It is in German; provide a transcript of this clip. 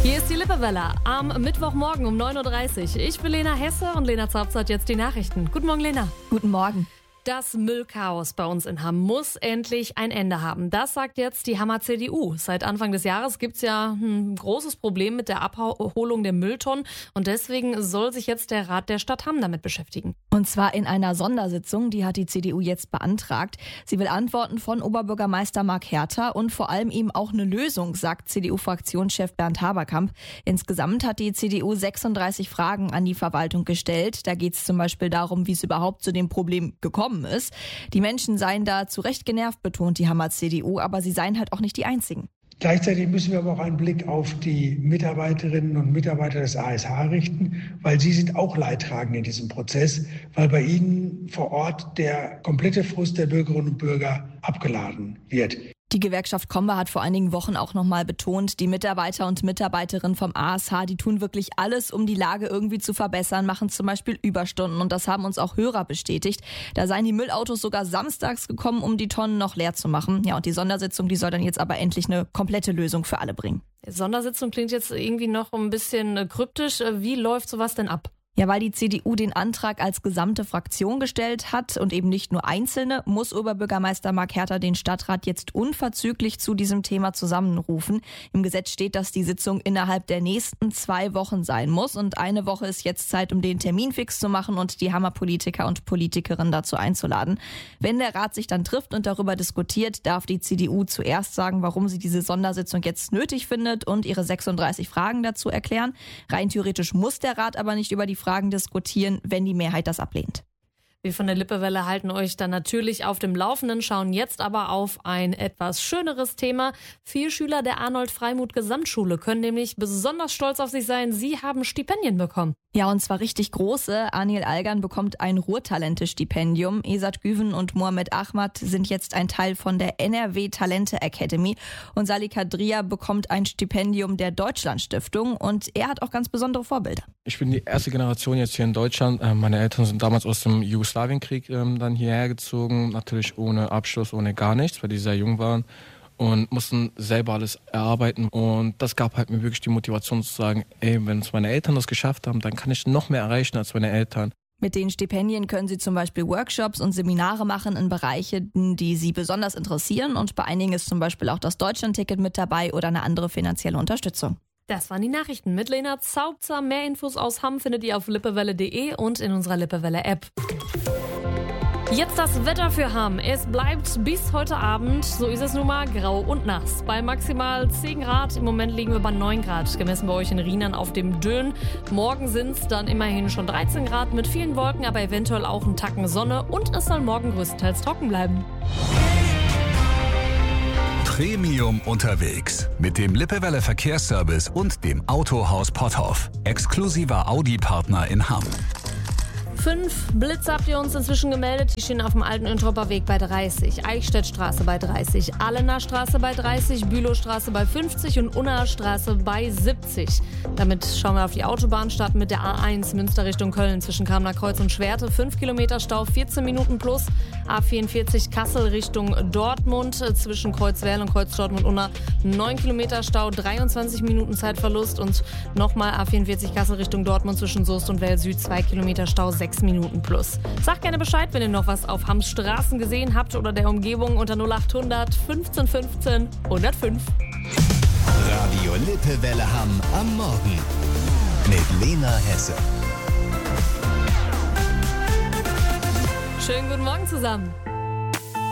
Hier ist die Lippewelle am Mittwochmorgen um 9.30 Uhr. Ich bin Lena Hesse und Lena Zaubs hat jetzt die Nachrichten. Guten Morgen, Lena. Guten Morgen. Das Müllchaos bei uns in Hamm muss endlich ein Ende haben. Das sagt jetzt die Hammer CDU. Seit Anfang des Jahres gibt's ja ein großes Problem mit der Abholung der Mülltonnen. Und deswegen soll sich jetzt der Rat der Stadt Hamm damit beschäftigen. Und zwar in einer Sondersitzung, die hat die CDU jetzt beantragt. Sie will Antworten von Oberbürgermeister Marc Herter und vor allem eben auch eine Lösung, sagt CDU-Fraktionschef Bernd Haberkamp. Insgesamt hat die CDU 36 Fragen an die Verwaltung gestellt. Da geht es zum Beispiel darum, wie es überhaupt zu dem Problem gekommen ist. Die Menschen seien da zu Recht genervt, betont die Hammer CDU, aber sie seien halt auch nicht die Einzigen. Gleichzeitig müssen wir aber auch einen Blick auf die Mitarbeiterinnen und Mitarbeiter des ASH richten, weil sie sind auch Leidtragende in diesem Prozess, weil bei ihnen vor Ort der komplette Frust der Bürgerinnen und Bürger abgeladen wird. Die Gewerkschaft Comba hat vor einigen Wochen auch nochmal betont, die Mitarbeiter und Mitarbeiterinnen vom ASH, die tun wirklich alles, um die Lage irgendwie zu verbessern, machen zum Beispiel Überstunden und das haben uns auch Hörer bestätigt. Da seien die Müllautos sogar samstags gekommen, um die Tonnen noch leer zu machen. Ja, und die Sondersitzung, die soll dann jetzt aber endlich eine komplette Lösung für alle bringen. Sondersitzung klingt jetzt irgendwie noch ein bisschen kryptisch. Wie läuft sowas denn ab? Ja, weil die CDU den Antrag als gesamte Fraktion gestellt hat und eben nicht nur Einzelne, muss Oberbürgermeister Marc Herter den Stadtrat jetzt unverzüglich zu diesem Thema zusammenrufen. Im Gesetz steht, dass die Sitzung innerhalb der nächsten 2 Wochen sein muss und eine Woche ist jetzt Zeit, um den Termin fix zu machen und die Hammer-Politiker und Politikerinnen dazu einzuladen. Wenn der Rat sich dann trifft und darüber diskutiert, darf die CDU zuerst sagen, warum sie diese Sondersitzung jetzt nötig findet und ihre 36 Fragen dazu erklären. Rein theoretisch muss der Rat aber nicht über die Fragen diskutieren, wenn die Mehrheit das ablehnt. Wir von der Lippewelle halten euch dann natürlich auf dem Laufenden, schauen jetzt aber auf ein etwas schöneres Thema. 4 Schüler der Arnold-Freimuth-Gesamtschule können nämlich besonders stolz auf sich sein. Sie haben Stipendien bekommen. Ja, und zwar richtig große. Aniel Algan bekommt ein Ruhrtalente-Stipendium. Esat Güven und Mohamed Ahmad sind jetzt ein Teil von der NRW Talente Academy. Und Salih Kadria bekommt ein Stipendium der Deutschlandstiftung. Und er hat auch ganz besondere Vorbilder. Ich bin die erste Generation jetzt hier in Deutschland. Meine Eltern sind damals aus dem Jugoslawienkrieg dann hierher gezogen. Natürlich ohne Abschluss, ohne gar nichts, weil die sehr jung waren. Und mussten selber alles erarbeiten. Und das gab halt mir wirklich die Motivation zu sagen, ey, wenn es meine Eltern das geschafft haben, dann kann ich noch mehr erreichen als meine Eltern. Mit den Stipendien können sie zum Beispiel Workshops und Seminare machen in Bereichen, die sie besonders interessieren. Und bei einigen ist zum Beispiel auch das Deutschlandticket mit dabei oder eine andere finanzielle Unterstützung. Das waren die Nachrichten mit Lena Zaubzer. Mehr Infos aus Hamm findet ihr auf lippewelle.de und in unserer Lippewelle-App. Jetzt das Wetter für Hamm. Es bleibt bis heute Abend, so ist es nun mal, grau und nass. Bei maximal 10 Grad, im Moment liegen wir bei 9 Grad, gemessen bei euch in Rheinland auf dem Dön. Morgen sind es dann immerhin schon 13 Grad mit vielen Wolken, aber eventuell auch ein Tacken Sonne und es soll morgen größtenteils trocken bleiben. Premium unterwegs mit dem Lippewelle Verkehrsservice und dem Autohaus Potthoff. Exklusiver Audi-Partner in Hamm. 5 Blitze habt ihr uns inzwischen gemeldet. Die stehen auf dem alten Öntropper Weg bei 30, Eichstättstraße bei 30, Allener Straße bei 30, Bülowstraße bei 50 und Unnaer Straße bei 70. Damit schauen wir auf die Autobahn, starten mit der A1 Münster Richtung Köln zwischen Kamener Kreuz und Schwerte. 5 Kilometer Stau, 14 Minuten plus. A44 Kassel Richtung Dortmund zwischen Kreuzwerl und Kreuz-Dortmund-Unna 9 Kilometer Stau, 23 Minuten Zeitverlust und nochmal A44 Kassel Richtung Dortmund zwischen Soest und Well Süd 2 Kilometer Stau, 6 Minuten plus. Sagt gerne Bescheid, wenn ihr noch was auf Hamms Straßen gesehen habt oder der Umgebung unter 0800 15 15 105. Radio Lippewelle Hamm am Morgen mit Lena Hesse. Schönen guten Morgen zusammen.